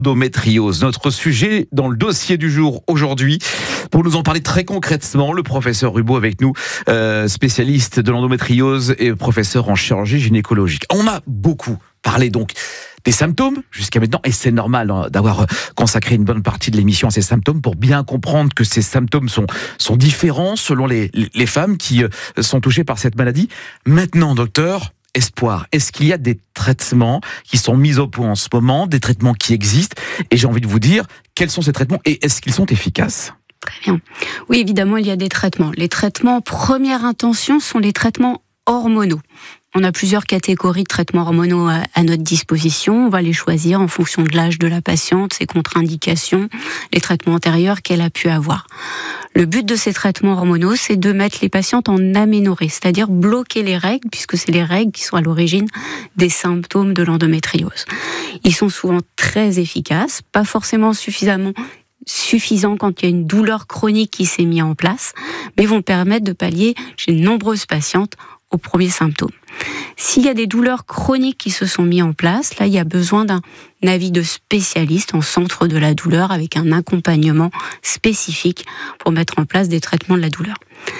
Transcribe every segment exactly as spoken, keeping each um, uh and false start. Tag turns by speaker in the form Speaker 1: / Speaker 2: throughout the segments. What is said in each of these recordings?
Speaker 1: L'endométriose, notre sujet dans le dossier du jour aujourd'hui. Pour nous en parler très concrètement, le professeur Rubaud avec nous, euh, spécialiste de l'endométriose et professeur en chirurgie gynécologique. On a beaucoup parlé donc des symptômes jusqu'à maintenant, et c'est normal hein, d'avoir consacré une bonne partie de l'émission à ces symptômes pour bien comprendre que ces symptômes sont, sont différents selon les, les femmes qui euh, sont touchées par cette maladie. Maintenant, docteur, espoir, est-ce qu'il y a des traitements qui sont mis au point en ce moment, des traitements qui existent? Et j'ai envie de vous dire, quels sont ces traitements et est-ce qu'ils sont efficaces?
Speaker 2: Très bien. Oui, évidemment, il y a des traitements. Les traitements, première intention, sont les traitements hormonaux. On a plusieurs catégories de traitements hormonaux à, à notre disposition. On va les choisir en fonction de l'âge de la patiente, ses contre-indications, les traitements antérieurs qu'elle a pu avoir. Le but de ces traitements hormonaux, c'est de mettre les patientes en aménorrhée, c'est-à-dire bloquer les règles, puisque c'est les règles qui sont à l'origine des symptômes de l'endométriose. Ils sont souvent très efficaces, pas forcément suffisamment suffisant quand il y a une douleur chronique qui s'est mise en place, mais vont permettre de pallier chez de nombreuses patientes aux premiers symptômes. S'il y a des douleurs chroniques qui se sont mises en place, là, il y a besoin d'un avis de spécialiste en centre de la douleur avec un accompagnement spécifique pour mettre en place des traitements de la douleur.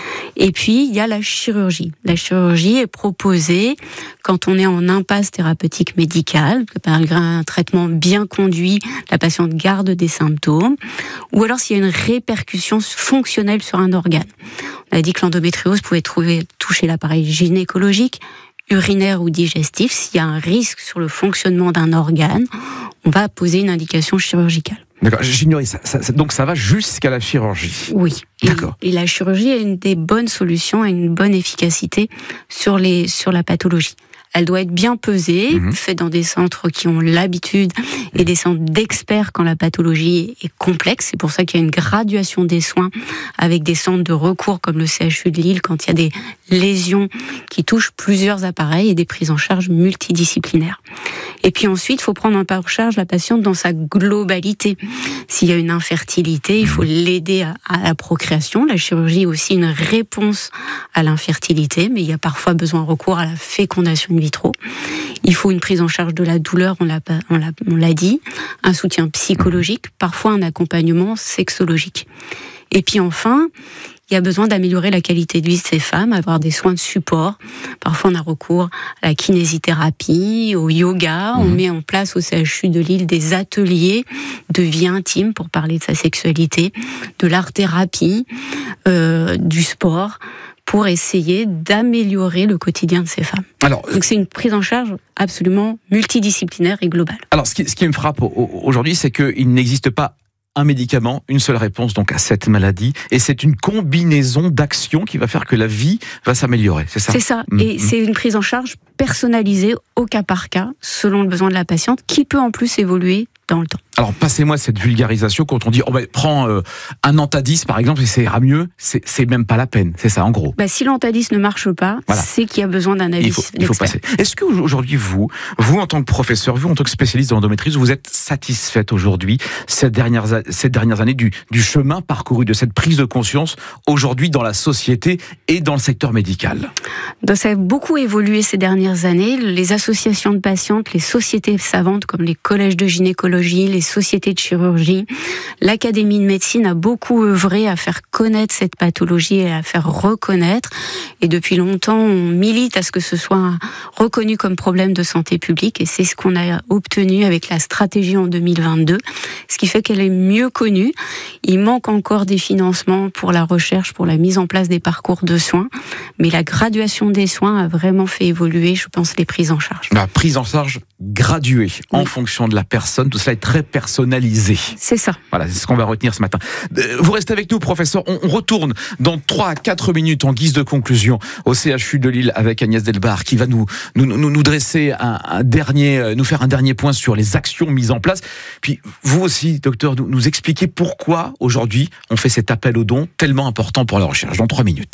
Speaker 2: Et puis, il y a la chirurgie. La chirurgie est proposée quand on est en impasse thérapeutique médicale, malgré un traitement bien conduit, la patiente garde des symptômes, ou alors s'il y a une répercussion fonctionnelle sur un organe. On a dit que l'endométriose pouvait trouver, toucher l'appareil gynécologique, urinaire ou digestif. S'il y a un risque sur le fonctionnement d'un organe, on va poser une indication chirurgicale.
Speaker 1: D'accord, j'ignorais ça, ça, ça. Donc ça va jusqu'à la chirurgie.
Speaker 2: Oui.
Speaker 1: D'accord.
Speaker 2: Et, et la chirurgie est une des bonnes solutions et une bonne efficacité sur, les, sur la pathologie. Elle doit être bien pesée, mmh. faite dans des centres qui ont l'habitude et des centres d'experts quand la pathologie est complexe. C'est pour ça qu'il y a une graduation des soins avec des centres de recours comme le C H U de Lille quand il y a des lésions qui touchent plusieurs appareils et des prises en charge multidisciplinaires. Et puis ensuite, il faut prendre en charge la patiente dans sa globalité. S'il y a une infertilité, il faut l'aider à, à la procréation. La chirurgie est aussi une réponse à l'infertilité, mais il y a parfois besoin de recours à la fécondation in vitro. Il faut une prise en charge de la douleur, on l'a, on l'a, on l'a dit, un soutien psychologique, parfois un accompagnement sexologique. Et puis enfin, il y a besoin d'améliorer la qualité de vie de ces femmes, avoir des soins de support. Parfois, on a recours à la kinésithérapie, au yoga. On met en place au C H U de Lille des ateliers de vie intime pour parler de sa sexualité, de l'art-thérapie, euh, du sport, pour essayer d'améliorer le quotidien de ces femmes. Alors, donc c'est une prise en charge absolument multidisciplinaire et globale.
Speaker 1: Alors, ce qui, ce qui me frappe aujourd'hui, c'est qu'il n'existe pas un médicament, une seule réponse donc à cette maladie, et c'est une combinaison d'actions qui va faire que la vie va s'améliorer, c'est ça?
Speaker 2: C'est ça, mmh. et mmh. c'est une prise en charge personnalisée au cas par cas, selon le besoin de la patiente, qui peut en plus évoluer dans le temps.
Speaker 1: Alors, passez-moi cette vulgarisation quand on dit oh ben, prends euh, un Antadis par exemple et ça ira mieux, c'est, c'est même pas la peine, c'est ça en gros.
Speaker 2: Bah, si l'Antadis ne marche pas, voilà. c'est qu'il y a besoin d'un avis
Speaker 1: il faut, il faut passer. Est-ce qu'aujourd'hui, vous, vous en tant que professeur, vous en tant que spécialiste de l'endométriose, vous êtes satisfaite aujourd'hui, ces dernières, ces dernières années, du, du chemin parcouru, de cette prise de conscience aujourd'hui dans la société et dans le secteur médical?
Speaker 2: Donc, ça a beaucoup évolué ces dernières années. Les associations de patientes, les sociétés savantes comme les collèges de gynécologie, les sociétés de chirurgie, l'Académie de médecine a beaucoup œuvré à faire connaître cette pathologie et à la faire reconnaître. Et depuis longtemps, on milite à ce que ce soit reconnu comme problème de santé publique. Et c'est ce qu'on a obtenu avec la stratégie en deux mille vingt-deux, ce qui fait qu'elle est mieux connue. Il manque encore des financements pour la recherche, pour la mise en place des parcours de soins. Mais la graduation des soins a vraiment fait évoluer, je pense, les prises en charge.
Speaker 1: La prise en charge graduée oui. en fonction de la personne, tout cela est très personnalisé.
Speaker 2: C'est ça.
Speaker 1: Voilà, c'est ce qu'on va retenir ce matin. Vous restez avec nous, professeur. On retourne dans trois à quatre minutes en guise de conclusion au C H U de Lille avec Agnès Delbar qui va nous, nous, nous, nous dresser un, un dernier, nous faire un dernier point sur les actions mises en place. Puis vous aussi, docteur, nous, nous expliquer pourquoi aujourd'hui on fait cet appel aux dons tellement important pour la recherche. Dans trois minutes.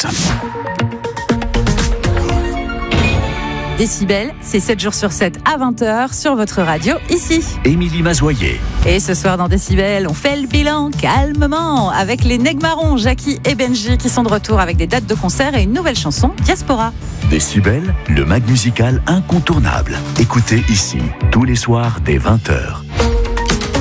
Speaker 3: Décibel, c'est sept jours sur sept à vingt heures sur votre radio, ici.
Speaker 4: Émilie Mazoyer.
Speaker 3: Et ce soir dans Décibel, on fait le bilan calmement avec les Negmarons, Jackie et Benji qui sont de retour avec des dates de concert et une nouvelle chanson, Diaspora.
Speaker 4: Décibel, le mag musical incontournable. Écoutez ici, tous les soirs dès vingt heures.